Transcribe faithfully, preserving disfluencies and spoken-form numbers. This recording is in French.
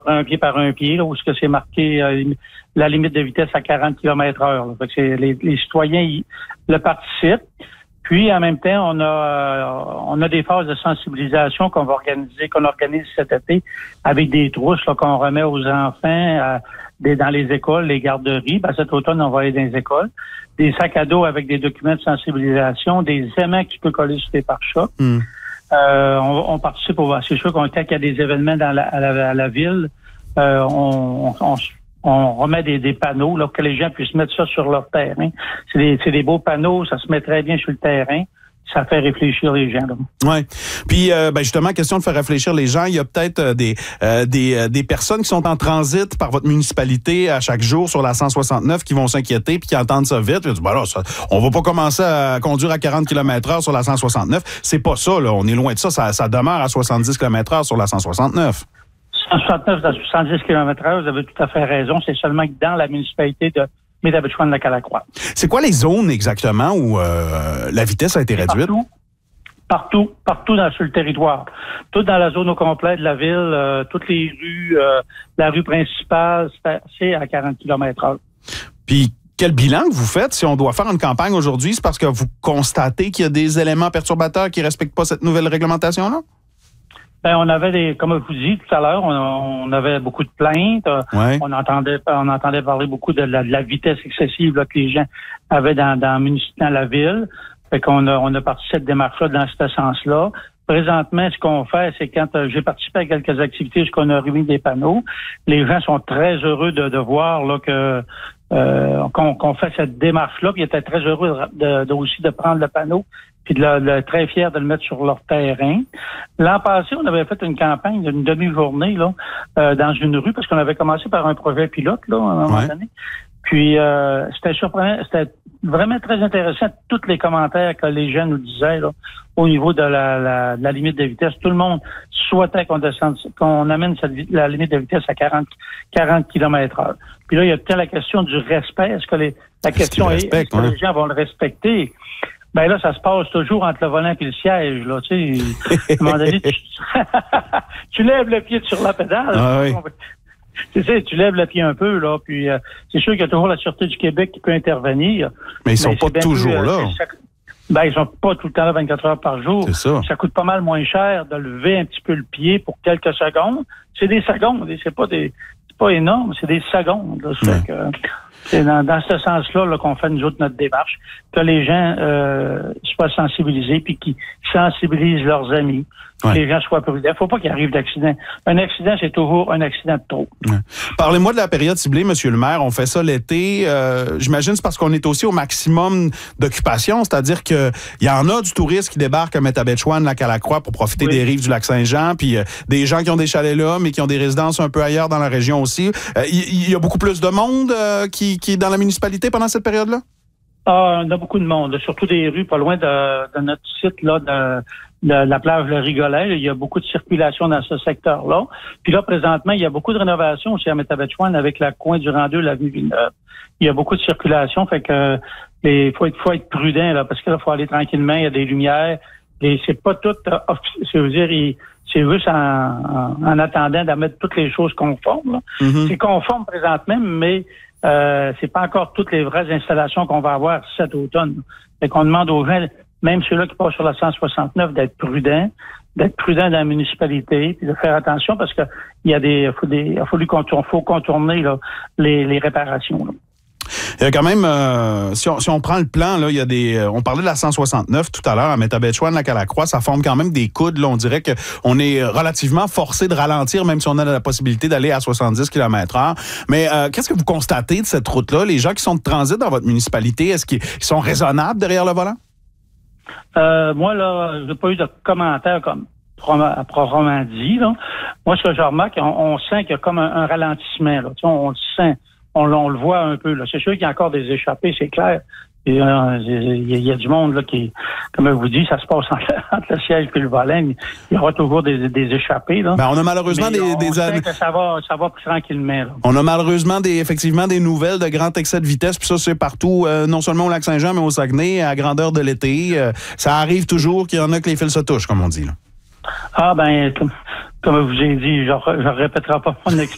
un pied par un pied, là, où ce que c'est marqué euh, la limite de vitesse à quarante kilomètres heure. Là. Fait que c'est, les, les citoyens y, le participent. Puis, en même temps, on a euh, on a des phases de sensibilisation qu'on va organiser, qu'on organise cet été avec des trousses là, qu'on remet aux enfants euh, des, dans les écoles, les garderies. Ben, cet automne, on va aller dans les écoles. Des sacs à dos avec des documents de sensibilisation, des aimants qui peuvent coller sur les pare-chocs. Mm. Euh, on, on participe au... C'est sûr qu'on quand il y a des événements dans la, à, la, à la ville, euh, on, on, on remet des, des panneaux là, que les gens puissent mettre ça sur leur terrain. C'est des, c'est des beaux panneaux, ça se met très bien sur le terrain. Ça fait réfléchir les gens. Oui. Puis, euh, ben justement, question de faire réfléchir les gens, il y a peut-être euh, des euh, des euh, des personnes qui sont en transit par votre municipalité à chaque jour sur la cent soixante-neuf qui vont s'inquiéter puis qui entendent ça vite. Ils disent, ben là, ça, on va pas commencer à conduire à quarante kilomètres heure sur la cent soixante-neuf. C'est pas ça, là. On est loin de ça. Ça, ça demeure à soixante-dix kilomètres heure sur la cent soixante-neuf. cent soixante-neuf à soixante-dix kilomètres heure, vous avez tout à fait raison. C'est seulement que dans la municipalité de Métabetchouan-Lacalacroix. C'est quoi les zones exactement où euh, la vitesse a été réduite? Partout, partout, partout dans, sur le territoire. Tout dans la zone au complet de la ville, euh, toutes les rues, euh, la rue principale, c'est à quarante kilomètres heure. Puis, quel bilan que vous faites si on doit faire une campagne aujourd'hui? C'est parce que vous constatez qu'il y a des éléments perturbateurs qui ne respectent pas cette nouvelle réglementation-là? Ben, on avait des, comme je vous dis tout à l'heure, on, on avait beaucoup de plaintes. Ouais. On entendait, on entendait parler beaucoup de la, de la vitesse excessive là, que les gens avaient dans, dans, dans la ville. Fait qu'on a, on a parti cette démarche-là dans ce sens-là. Présentement, ce qu'on fait, c'est quand euh, j'ai participé à quelques activités, ce qu'on a remis des panneaux, les gens sont très heureux de, de voir là que euh, qu'on, qu'on fait cette démarche-là. Puis ils étaient très heureux de, de, aussi de prendre le panneau puis de, le, de très fiers de le mettre sur leur terrain. L'an passé, on avait fait une campagne d'une demi-journée là euh, dans une rue parce qu'on avait commencé par un projet pilote là à un moment donné. Puis euh, c'était surprenant, c'était vraiment très intéressant tous les commentaires que les gens nous disaient là, au niveau de la, la, de la limite de vitesse. Tout le monde souhaitait qu'on descende, qu'on amène cette, la limite de vitesse à quarante kilomètres heure. Puis là, il y a peut-être la question du respect. Est-ce que les, la question est, est-ce que hein? les gens vont le respecter? Ben là, ça se passe toujours entre le volant et le siège, là, tu sais. À un moment donné, tu, tu lèves le pied sur la pédale. Ah oui. Tu sais, tu lèves le pied un peu, là, puis euh, c'est sûr qu'il y a toujours la Sûreté du Québec qui peut intervenir. Mais ils sont mais pas toujours plus, là. Euh, ça, ben, ils sont pas tout le temps là vingt-quatre heures par jour. C'est ça. Ça coûte pas mal moins cher de lever un petit peu le pied pour quelques secondes. C'est des secondes, c'est pas des, c'est pas énorme, c'est des secondes, là. Ouais. Que, c'est dans, dans ce sens-là là, qu'on fait, nous autres, notre démarche, que les gens euh, soient sensibilisés puis qu'ils sensibilisent leurs amis, ouais. que les gens soient prudents. Il ne faut pas qu'il arrive d'accident. Un accident, c'est toujours un accident de trop. Ouais. Parlez-moi de la période ciblée, Monsieur le maire. On fait ça l'été. Euh, j'imagine c'est parce qu'on est aussi au maximum d'occupation, c'est-à-dire qu'il y en a du tourisme qui débarque à Métabetchouan-Lacalacroix pour profiter oui. des rives du lac Saint-Jean, puis euh, des gens qui ont des chalets là, mais qui ont des résidences un peu ailleurs dans la région aussi. Il euh, y, y a beaucoup plus de monde euh, qui qui est dans la municipalité pendant cette période-là? Ah, on a beaucoup de monde, surtout des rues pas loin de, de notre site là, de, de la plage Le Rigolet. Il y a beaucoup de circulation dans ce secteur-là. Puis là, présentement, il y a beaucoup de rénovations aussi à Métabetchouan avec la coin du Rang deux, l'avenue Villeneuve. Il y a beaucoup de circulation, fait que il faut être, faut être prudent là, parce que là, il faut aller tranquillement, il y a des lumières. Et c'est pas tout, euh, je veux dire, il, c'est juste en, en, en attendant de mettre toutes les choses conformes. Là. Mm-hmm. C'est conforme présentement, mais Euh, c'est pas encore toutes les vraies installations qu'on va avoir cet automne. Fait qu'on demande aux gens, même ceux-là qui passent sur la cent soixante-neuf, d'être prudents, d'être prudents dans la municipalité, puis de faire attention parce que il y a des, faut des, il faut lui contourner, faut contourner là, les, les réparations. Là. Il y a quand même, euh, si, on, si on prend le plan, là, il y a des, euh, on parlait de la cent soixante-neuf tout à l'heure à Métabetchouan-Lacalacroix, ça forme quand même des coudes. Là, on dirait que on est relativement forcé de ralentir, même si on a la possibilité d'aller à soixante-dix kilomètres heure. Mais euh, qu'est-ce que vous constatez de cette route-là? Les gens qui sont de transit dans votre municipalité, est-ce qu'ils sont raisonnables derrière le volant? Euh, moi, là, j'ai pas eu de commentaires comme proprement dit. Là. Moi, ce que je remarque, on, on sent qu'il y a comme un, un ralentissement. Là. Tu sais, on, on le sent. On, on le voit un peu. Là. C'est sûr qu'il y a encore des échappées, c'est clair. Il y, a, il y a du monde là qui, comme je vous dis, ça se passe entre, entre le siège et le volant. Il y aura toujours des, des échappées. Là. Ben, on a malheureusement Mais des, on des sait que ça va, ça va plus tranquillement. Là. On a malheureusement des, effectivement des nouvelles de grands excès de vitesse. Puis ça, c'est partout, euh, non seulement au lac Saint-Jean, mais au Saguenay, à grandeur de l'été. Euh, ça arrive toujours qu'il y en a que les fils se touchent, comme on dit. Là. Ah ben, comme, comme je vous ai dit, je ne répéterai pas mon expérience.